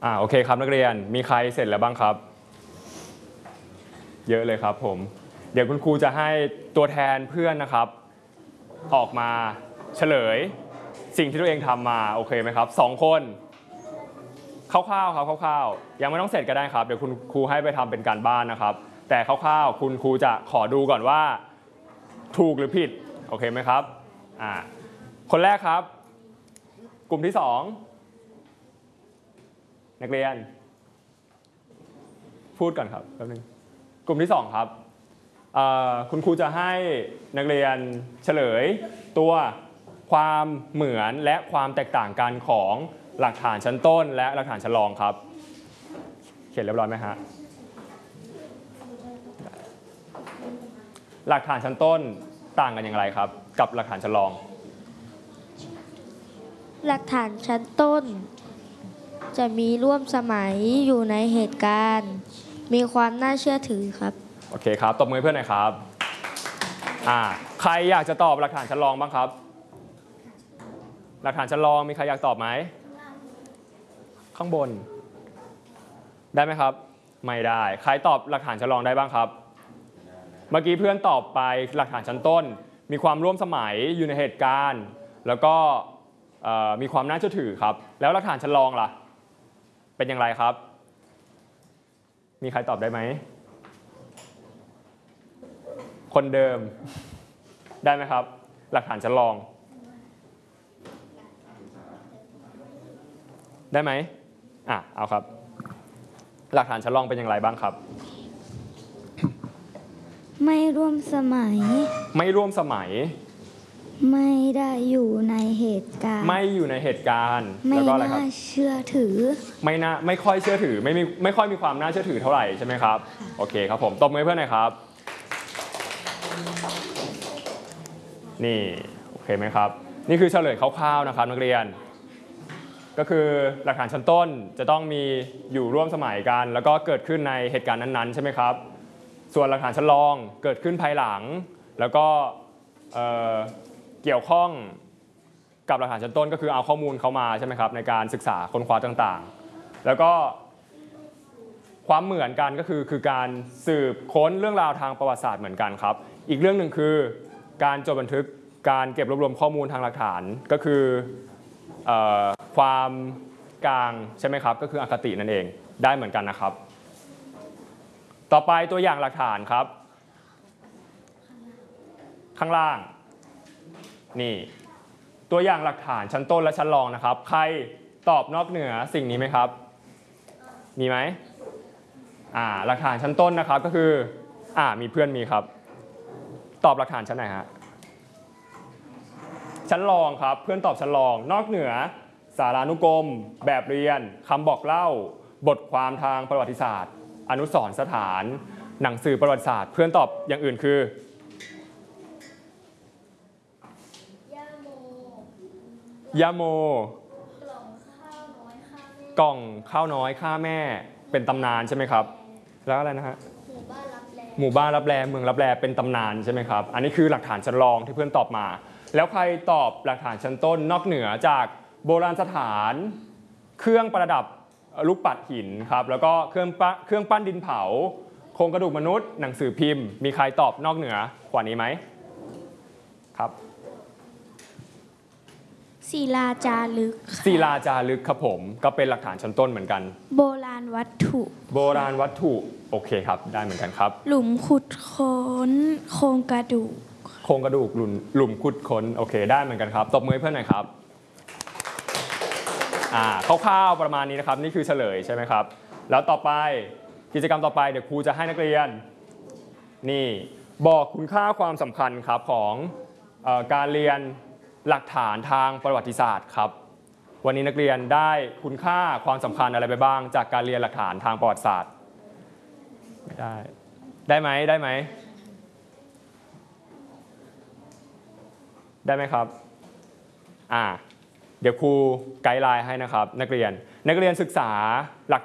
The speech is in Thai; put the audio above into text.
โอเคครับนักเรียนมีใครเสร็จแล้วบ้างครับเยอะเลยครับผมเดี๋ยวคุณครูจะให้ตัวแทนเพื่อนนะครับออกมาเฉลยสิ่งที่ตัวเองทำมาโอเคไหมครับ2 คนคร่าวๆครับคร่าวๆยังไม่ต้องเสร็จก็ได้ครับเดี๋ยวคุณครูให้ไปทำเป็นการบ้านนะครับแต่คร่าวๆคุณครูจะขอดูก่อนว่าถูกหรือผิดโอเคไหมครับคนแรกครับกลุ่มที่2นักเรียนพูดก่อนครับแป๊บนึงกลุ่มที่2ครับคุณครูจะให้นักเรียนเฉลยตัวความเหมือนและความแตกต่างกันของหลักฐานชั้นต้นและหลักฐานชั้นรองครับเขียนเรียบร้อยไหมฮะหลักฐานชั้นต้นต่างกันอย่างไรครับกับหลักฐานชั้นรองหลักฐานชั้นต้นจะมีร่วมสมัยอยู่ในเหตุการณ์มีความน่าเชื่อถือครับโอเคครับตบมือเพื่อนหน่อยครับใครอยากจะตอบหลักฐานชั้นรองบ้างครับหลักฐานชั้นรองมีใครอยากตอบไหมข้างบนได้ไหมครับไม่ได้ใครตอบหลักฐานชั้นรองได้บ้างครับเมื่อกี้เพื่อนตอบไปหลักฐานชั้นต้นมีความร่วมสมัยอยู่ในเหตุการณ์แล้วก็มีความน่าเชื่อถือครับแล้วหลักฐานชั้นรองล่ะเป็นอย่างไรครับมีใครตอบได้ไหมคนเดิมได้ไหมครับหลักฐานชั้นรองได้ไหมเอาครับหลักฐานชั้นรองเป็นอย่างไรบ้างครับไม่ร่วมสมัยไม่ร่วมสมัยไม่ได้อยู่ในเหตุการณ์ไม่อยู่ในเหตุการณ์ไม่แล้วก็อะไรครับน่าเชื่อถือไม่ค่อยเชื่อถือไม่ค่อยมีความน่าเชื่อถือเท่าไหร่ใช่ไหมครับโอเคครับผมตบมือให้เพื่อนหน่อยครับนี่โอเคไหมครับนี่คือเฉลยคร่าวๆนะครับนักเรียนก็คือหลักฐานชั้นต้นจะต้องมีอยู่ร่วมสมัยกันแล้วก็เกิดขึ้นในเหตุการณ์นั้นๆใช่ไหมครับส่วนหลักฐานชั้นรองเกิดขึ้นภายหลังแล้วก็เกี่ยวข้องกับหลักฐานชั้นต้นก็คือเอาข้อมูลเข้ามาใช่ไหมครับในการศึกษาค้นคว้าต่างๆแล้วก็ความเหมือนกันก็คือการสืบค้นเรื่องราวทางประวัติศาสตร์เหมือนกันครับอีกเรื่องหนึ่งคือการจดบันทึกการเก็บรวบรวมข้อมูลทางหลักฐานก็คือความกลางใช่ไหมครับก็คืออคตินั่นเองได้เหมือนกันนะครับต่อไปตัวอย่างหลักฐานครับข้างล่างนี่ตัวอย่างหลักฐานชั้นต้นและชั้นรองนะครับใครตอบนอกเหนือสิ่งนี้ไหมครับมีไหมหลักฐานชั้นต้นนะครับก็คือมีเพื่อนมีครับตอบหลักฐานชั้นไหนฮะชั้นรองครับเพื่อนตอบชั้นรองนอกเหนือสารานุกรมแบบเรียนคำบอกเล่าบทความทางประวัติศาสตร์อนุสรณ์สถานหนังสือประวัติศาสตร์เพื่อนตอบอย่างอื่นคือยาโมกล่องข้าวน้อยฆ่าแม่เป็นตำนานใช่ไหมครับแล้วอะไรนะฮะหมู่บ้านรับแลเมืองรับแลเป็นตำนานใช่ไหมครับอันนี้คือหลักฐานชั้นรองที่เพื่อนตอบมาแล้วใครตอบหลักฐานชั้นต้นนอกเหนือจากโบราณสถานเครื่องประดับลูกปัดหินครับแล้วก็เครื่องปั้นดินเผาโครงกระดูกมนุษย์หนังสือพิมพ์มีใครตอบนอกเหนือกว่านี้ไหมครับศิลาจารึกศิลาจารึกครับผมก็เป็นหลักฐานชั้นต้นเหมือนกันโบราณวัตถุโอเคครับได้เหมือนกันครับหลุมขุดค้นโครงกระดูกหลุมขุดค้นโอเคได้เหมือนกันครับตบมือให้เพื่อนหน่อยครับคร่าวๆประมาณนี้นะครับนี่คือเฉลยใช่ไหมครับแล้วต่อไปกิจกรรมต่อไปเดี๋ยวครูจะให้นักเรียนนี่บอกคุณค่าความสำคัญครับของการเรียนหลักฐานทางประวัติศาสตร์ครับวันนี้นักเรียนได้คุณค่าความสำคัญอะไรไปบ้างจากการเรียนหลักฐานทางประวัติศาสตร์ไม่ได้ไหมได้ไหมครับเดี๋ยวครูไกด์ไลน์ให้นะครับนักเรียนศึกษาหลัก